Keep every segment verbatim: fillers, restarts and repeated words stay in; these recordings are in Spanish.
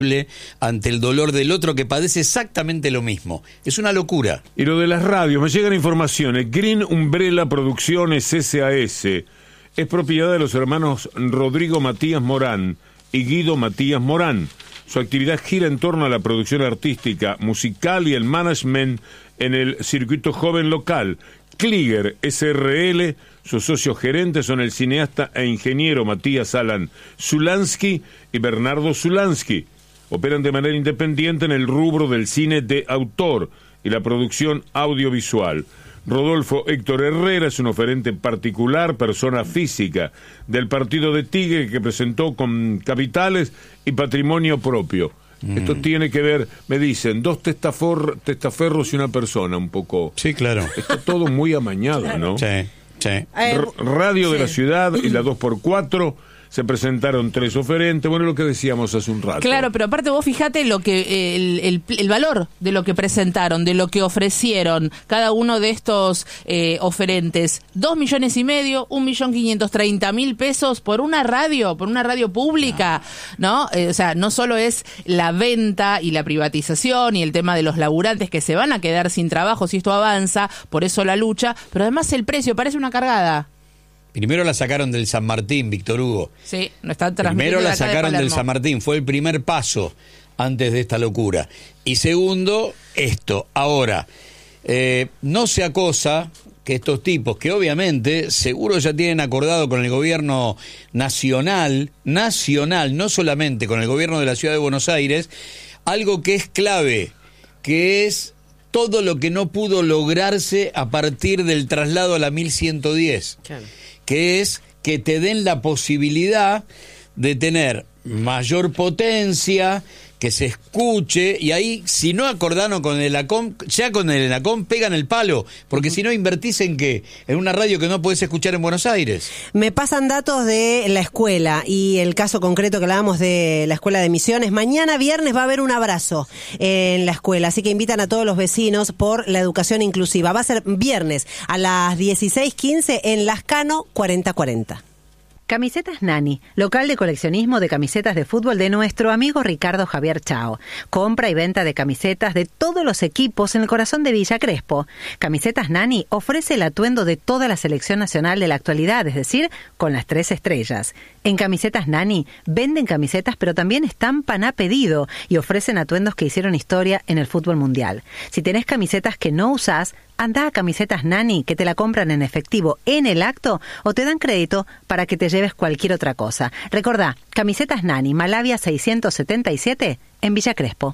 ante el dolor del otro que padece exactamente lo mismo. Es una locura. Y lo de las radios, me llegan informaciones. Green Umbrella Producciones S A S es propiedad de los hermanos Rodrigo Matías Morán y Guido Matías Morán. Su actividad gira en torno a la producción artística, musical y el management en el circuito joven local. Klieger S R L, sus socios gerentes son el cineasta e ingeniero Matías Alan Zulansky y Bernardo Zulansky. Operan de manera independiente en el rubro del cine de autor y la producción audiovisual. Rodolfo Héctor Herrera es un oferente particular, persona física, del partido de Tigre que presentó con capitales y patrimonio propio. Mm. Esto tiene que ver, me dicen, dos testafor, testaferros y una persona, un poco. Sí, claro. Está todo muy amañado, claro. ¿No? Sí, sí. R- Radio sí. de la Ciudad y la dos por cuatro. Se presentaron tres oferentes, bueno, lo que decíamos hace un rato. Claro, pero aparte vos fijate lo que el, el, el valor de lo que presentaron, de lo que ofrecieron cada uno de estos eh, oferentes. Dos millones y medio, un millón quinientos treinta mil pesos por una radio, por una radio pública, ¿no? Eh, o sea, no solo es la venta y la privatización y el tema de los laburantes que se van a quedar sin trabajo si esto avanza, por eso la lucha, pero además el precio parece una cargada. Primero la sacaron del San Martín, Víctor Hugo. Sí, no está transmitiendo. Primero la de acá de sacaron del Palermo. San Martín, fue el primer paso antes de esta locura. Y segundo, esto. Ahora, eh, no se acosa que estos tipos, que obviamente seguro ya tienen acordado con el gobierno nacional, nacional, no solamente con el gobierno de la Ciudad de Buenos Aires, algo que es clave, que es todo lo que no pudo lograrse a partir del traslado a la mil ciento diez. Claro. Que es que te den la posibilidad de tener mayor potencia, que se escuche, y ahí, si no acordaron con el ENACOM, ya con el ENACOM pegan el palo, porque uh-huh. si no invertís en qué, en una radio que no podés escuchar en Buenos Aires. Me pasan datos de la escuela y el caso concreto que hablábamos de la escuela de Misiones. Mañana viernes va a haber un abrazo en la escuela, así que invitan a todos los vecinos por la educación inclusiva. Va a ser viernes a las dieciséis quince en Lascano cuarenta cuarenta. Camisetas Nani, local de coleccionismo de camisetas de fútbol de nuestro amigo Ricardo Javier Chao. Compra y venta de camisetas de todos los equipos en el corazón de Villa Crespo. Camisetas Nani ofrece el atuendo de toda la selección nacional de la actualidad, es decir, con las tres estrellas. En Camisetas Nani venden camisetas, pero también estampan a pedido y ofrecen atuendos que hicieron historia en el fútbol mundial. Si tenés camisetas que no usás, andá a Camisetas Nani, que te la compran en efectivo en el acto o te dan crédito para que te lleves cualquier otra cosa. Recordá, Camisetas Nani, Malavia seiscientos setenta y siete, en Villa Crespo.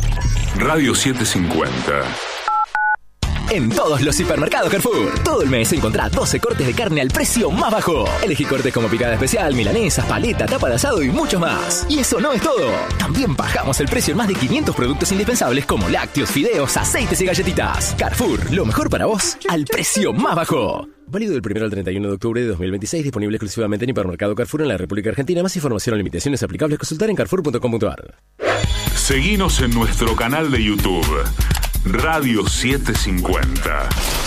Radio setecientos cincuenta. En todos los hipermercados Carrefour, todo el mes encontrá doce cortes de carne al precio más bajo. Elegí cortes como picada especial, milanesas, paleta, tapa de asado y muchos más. Y eso no es todo. También bajamos el precio en más de quinientos productos indispensables como lácteos, fideos, aceites y galletitas. Carrefour, lo mejor para vos, al precio más bajo. Válido del primero al treinta y uno de octubre de dos mil veintiséis, disponible exclusivamente en Hipermercado Carrefour en la República Argentina. Más información o limitaciones aplicables, consultar en carrefour punto com punto a r. Seguinos en nuestro canal de YouTube, Radio setecientos cincuenta.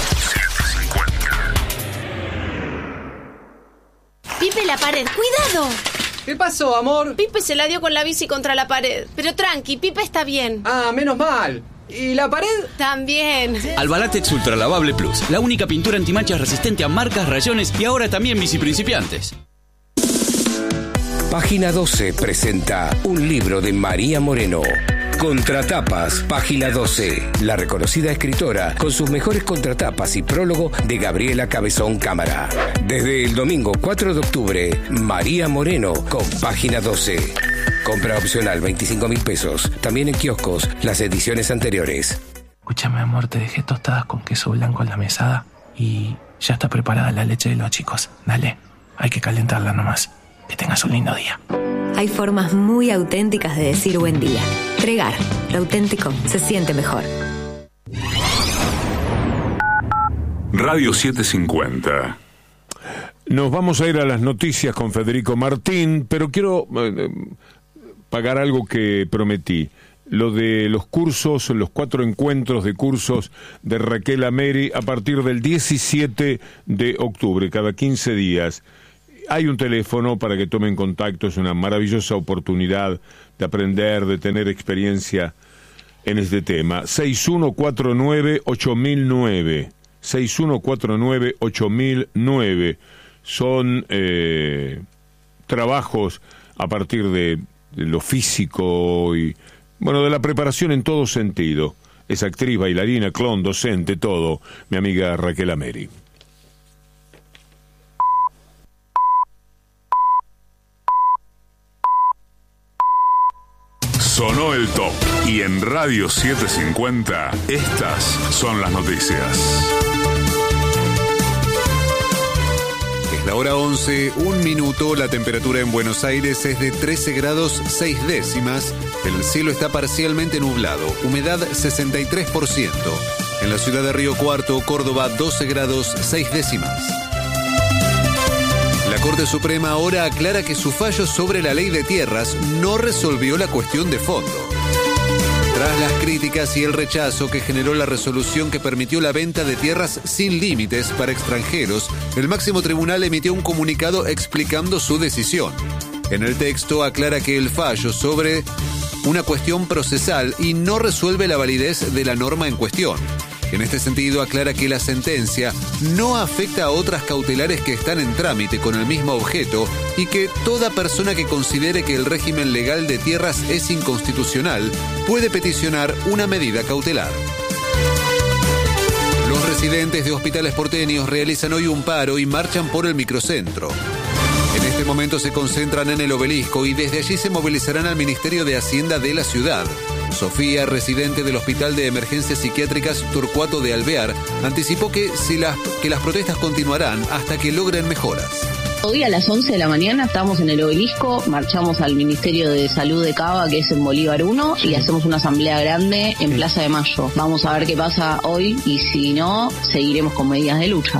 Pipe, la pared, ¡cuidado! ¿Qué pasó, amor? Pipe se la dio con la bici contra la pared. Pero tranqui, Pipe está bien. Ah, menos mal. ¿Y la pared? También. Albalatex Ultra Lavable Plus, la única pintura antimanchas resistente a marcas, rayones y ahora también bici principiantes. Página doce presenta un libro de María Moreno. Contratapas, Página doce. La reconocida escritora con sus mejores contratapas y prólogo de Gabriela Cabezón Cámara. Desde el domingo cuatro de octubre, María Moreno con Página doce. Compra opcional veinticinco mil pesos. También en kioscos, las ediciones anteriores. Escúchame, amor, te dejé tostadas con queso blanco en la mesada y ya está preparada la leche de los chicos. Dale, hay que calentarla nomás. Que tengas un lindo día. Hay formas muy auténticas de decir buen día. Tregar, lo auténtico se siente mejor. Radio setecientos cincuenta. Nos vamos a ir a las noticias con Federico Martín, pero quiero eh, pagar algo que prometí. Lo de los cursos, los cuatro encuentros de cursos de Raquel Ameri a partir del diecisiete de octubre, cada quince días. hay un teléfono para que tomen contacto, es una maravillosa oportunidad de aprender, de tener experiencia en este tema. seis uno cuatro nueve ocho mil nueve, seis uno cuatro nueve ocho mil nueve. Son eh, trabajos a partir de, de lo físico y, bueno, de la preparación en todo sentido. Es actriz, bailarina, clon, docente, todo, mi amiga Raquel Ameri. Sonó el top y en Radio setecientos cincuenta estas son las noticias. Es la hora once, un minuto, la temperatura en Buenos Aires es de trece grados seis décimas, el cielo está parcialmente nublado, humedad sesenta y tres por ciento. En la ciudad de Río Cuarto, Córdoba, doce grados seis décimas. La Corte Suprema ahora aclara que su fallo sobre la ley de tierras no resolvió la cuestión de fondo. Tras las críticas y el rechazo que generó la resolución que permitió la venta de tierras sin límites para extranjeros, el máximo tribunal emitió un comunicado explicando su decisión. En el texto aclara que el fallo sobre una cuestión procesal y no resuelve la validez de la norma en cuestión. En este sentido, aclara que la sentencia no afecta a otras cautelares que están en trámite con el mismo objeto y que toda persona que considere que el régimen legal de tierras es inconstitucional puede peticionar una medida cautelar. Los residentes de hospitales porteños realizan hoy un paro y marchan por el microcentro. En este momento se concentran en el Obelisco y desde allí se movilizarán al Ministerio de Hacienda de la ciudad. Sofía, residente del Hospital de Emergencias Psiquiátricas Torcuato de Alvear, anticipó que, si las, que las protestas continuarán hasta que logren mejoras. Hoy a las once de la mañana estamos en el Obelisco, marchamos al Ministerio de Salud de Cava, que es en Bolívar uno, y hacemos una asamblea grande en Plaza de Mayo. Vamos a ver qué pasa hoy y si no, seguiremos con medidas de lucha.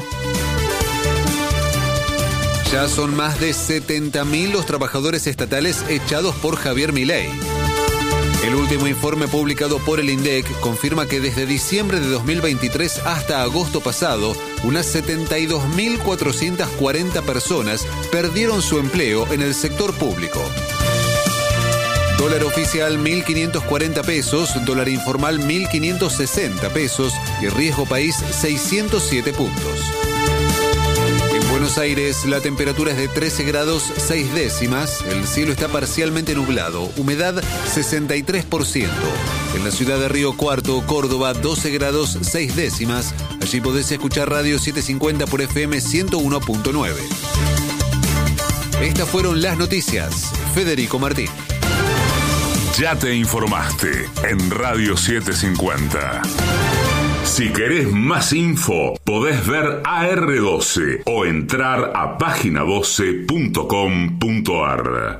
Ya son más de setenta mil los trabajadores estatales echados por Javier Milei. El último informe publicado por el INDEC confirma que desde diciembre de dos mil veintitrés hasta agosto pasado, unas setenta y dos mil cuatrocientas cuarenta personas perdieron su empleo en el sector público. Dólar oficial mil quinientos cuarenta pesos, dólar informal mil quinientos sesenta pesos y riesgo país seiscientos siete puntos. En Buenos Aires la temperatura es de trece grados seis décimas, el cielo está parcialmente nublado, humedad sesenta y tres por ciento. En la ciudad de Río Cuarto, Córdoba, doce grados seis décimas. Allí podés escuchar Radio setecientos cincuenta por F M ciento uno punto nueve. Estas fueron las noticias. Federico Martín. Ya te informaste en Radio setecientos cincuenta. Si querés más info, podés ver A R doce o entrar a página doce punto com punto ar.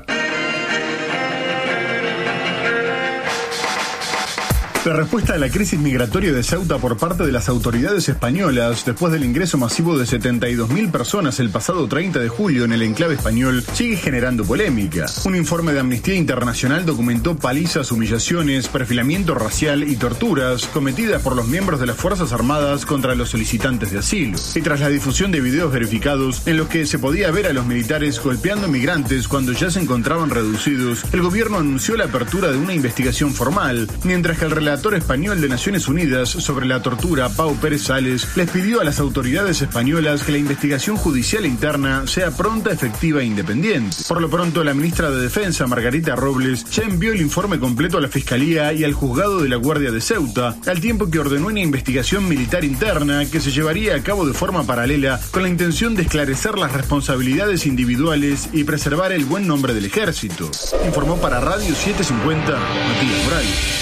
La respuesta a la crisis migratoria de Ceuta por parte de las autoridades españolas, después del ingreso masivo de setenta y dos mil personas el pasado treinta de julio en el enclave español, sigue generando polémica. Un informe de Amnistía Internacional documentó palizas, humillaciones, perfilamiento racial y torturas cometidas por los miembros de las Fuerzas Armadas contra los solicitantes de asilo. Y tras la difusión de videos verificados en los que se podía ver a los militares golpeando migrantes cuando ya se encontraban reducidos, el gobierno anunció la apertura de una investigación formal, mientras que el relator español de Naciones Unidas sobre la tortura, Pau Pérez Sales, les pidió a las autoridades españolas que la investigación judicial interna sea pronta, efectiva e independiente. Por lo pronto, la ministra de Defensa, Margarita Robles, ya envió el informe completo a la Fiscalía y al Juzgado de la Guardia de Ceuta, al tiempo que ordenó una investigación militar interna que se llevaría a cabo de forma paralela con la intención de esclarecer las responsabilidades individuales y preservar el buen nombre del ejército. Informó para Radio setecientos cincuenta, Matías Morales.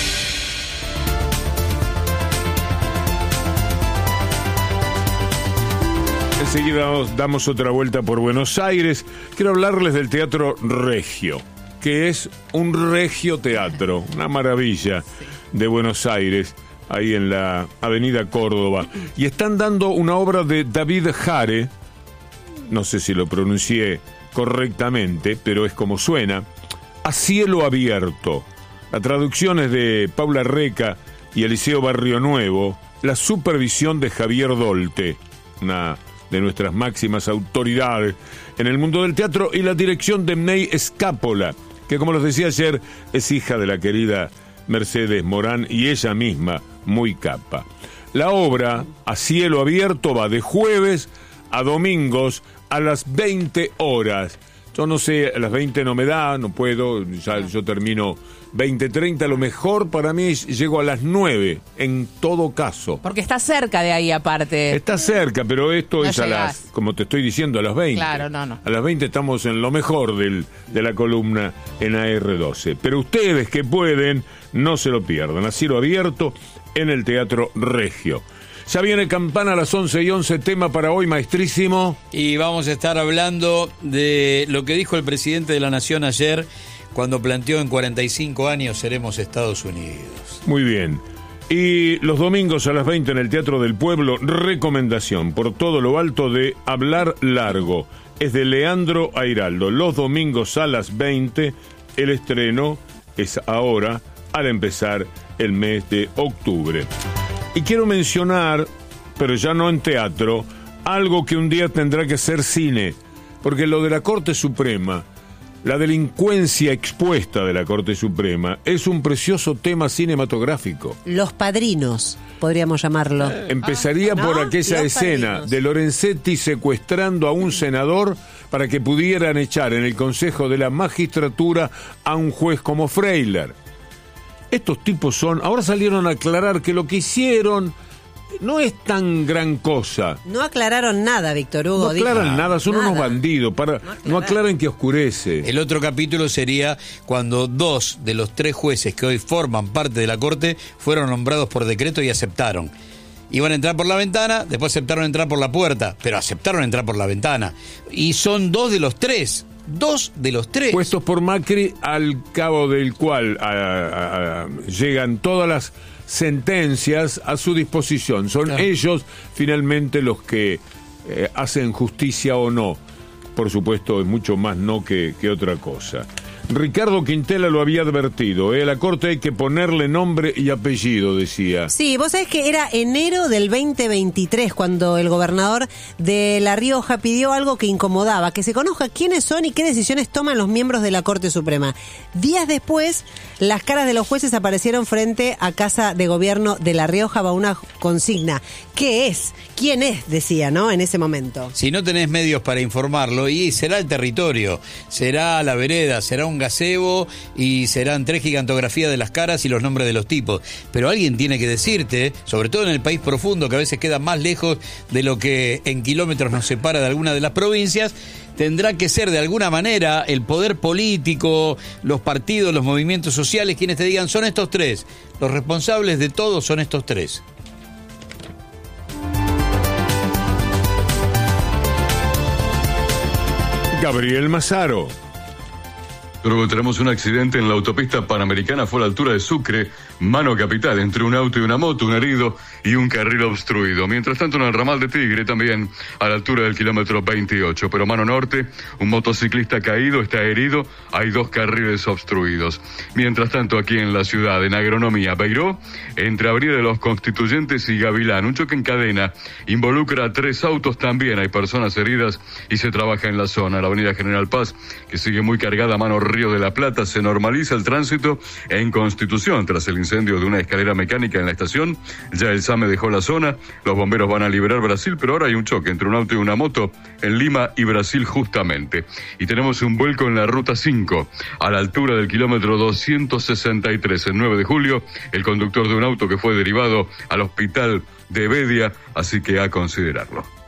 Enseguida damos otra vuelta por Buenos Aires. Quiero hablarles del Teatro Regio, que es un regio teatro, una maravilla de Buenos Aires, ahí en la Avenida Córdoba. Y están dando una obra de David Jare, no sé si lo pronuncié correctamente, pero es como suena, A Cielo Abierto. La traducción es de Paula Reca y Eliseo Barrio Nuevo, la supervisión de Javier Dolte, una de nuestras máximas autoridades en el mundo del teatro, y la dirección de Ney Escápola, que como les decía ayer, es hija de la querida Mercedes Morán y ella misma muy capa. La obra, a cielo abierto, va de jueves a domingos a las veinte horas. Yo no sé, a las veinte no me da, no puedo, ya yo termino veinte treinta, lo mejor para mí es, llego a las nueve, en todo caso. Porque está cerca de ahí aparte. Está cerca, pero esto No es a llegás. las, como te estoy diciendo, a las veinte. Claro, no, no. A las veinte estamos en lo mejor del, de la columna en A R doce. Pero ustedes que pueden, no se lo pierdan. A cielo abierto en el Teatro Regio. Ya viene Campana a las once y once, tema para hoy, maestrísimo. Y vamos a estar hablando de lo que dijo el presidente de la Nación ayer cuando planteó en cuarenta y cinco años seremos Estados Unidos. Muy bien. Y los domingos a las veinte en el Teatro del Pueblo, recomendación por todo lo alto de Hablar Largo. Es de Leandro Airaldo. Los domingos a las veinte, el estreno es ahora, al empezar el mes de octubre. Y quiero mencionar, pero ya no en teatro, algo que un día tendrá que ser cine, porque lo de la Corte Suprema, la delincuencia expuesta de la Corte Suprema, es un precioso tema cinematográfico. Los Padrinos, podríamos llamarlo. Empezaría ¿No? por aquella Los escena Padrinos. de Lorenzetti secuestrando a un senador para que pudieran echar en el Consejo de la Magistratura a un juez como Freiler. Estos tipos son, ahora salieron a aclarar que lo que hicieron no es tan gran cosa. No aclararon nada, Víctor Hugo. No aclaran dijo. nada, son Nada. unos bandidos. Para, no aclaran que oscurece. El otro capítulo sería cuando dos de los tres jueces que hoy forman parte de la Corte fueron nombrados por decreto y aceptaron. Iban a entrar por la ventana, después aceptaron entrar por la puerta, pero aceptaron entrar por la ventana. Y son dos de los tres. Dos de los tres. Puestos por Macri, al cabo del cual a, a, a, llegan todas las sentencias a su disposición. Son Claro. ellos finalmente los que eh, hacen justicia o no. Por supuesto, es mucho más no que, que otra cosa. Ricardo Quintela lo había advertido, ¿eh? A la Corte hay que ponerle nombre y apellido, decía. Sí, vos sabés que era enero del veinte veintitrés cuando el gobernador de La Rioja pidió algo que incomodaba, que se conozca quiénes son y qué decisiones toman los miembros de la Corte Suprema. Días después, las caras de los jueces aparecieron frente a Casa de Gobierno de La Rioja bajo una consigna. ¿Qué es? ¿Quién es? Decía, ¿no? En ese momento. Si no tenés medios para informarlo, y será el territorio, será la vereda, será un gazebo y serán tres gigantografías de las caras y los nombres de los tipos. Pero alguien tiene que decirte, sobre todo en el país profundo, que a veces queda más lejos de lo que en kilómetros nos separa de alguna de las provincias, tendrá que ser de alguna manera el poder político, los partidos, los movimientos sociales, quienes te digan, son estos tres. Los responsables de todo son estos tres. Gabriel Mazaro. Luego tenemos un accidente en la autopista Panamericana, fue a la altura de Sucre, Mano Capital, entre un auto y una moto, un herido y un carril obstruido. Mientras tanto, en el ramal de Tigre, también a la altura del kilómetro veintiocho. Pero Mano Norte, un motociclista caído, está herido, hay dos carriles obstruidos. Mientras tanto, aquí en la ciudad, en Agronomía, Beiró, entre Avenida de los Constituyentes y Gavilán, un choque en cadena involucra a tres autos también, hay personas heridas y se trabaja en la zona. La Avenida General Paz, que sigue muy cargada, Mano Río de la Plata, se normaliza el tránsito en Constitución tras el incendio de una escalera mecánica en la estación. Ya el SAME dejó la zona, los bomberos van a liberar Brasil, pero ahora hay un choque entre un auto y una moto en Lima y Brasil justamente. Y tenemos un vuelco en la ruta cinco, a la altura del kilómetro doscientos sesenta y tres, el nueve de julio, el conductor de un auto que fue derivado al hospital de Bedia, así que a considerarlo.